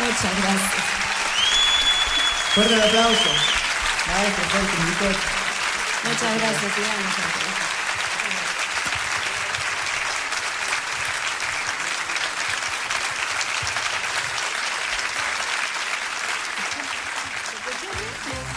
Muchas gracias. Fuerte el aplauso. Maestro, fuerte, Muchas gracias, Iván. Muchas gracias.